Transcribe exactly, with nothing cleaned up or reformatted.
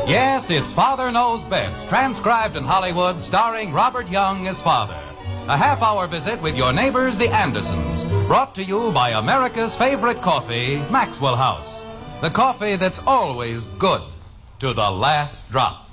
Yes, it's Father Knows Best, transcribed in Hollywood, starring Robert Young as Father. A half-hour visit with your neighbors, the Andersons, brought to you by America's favorite coffee, Maxwell House. The coffee that's always good to the last drop.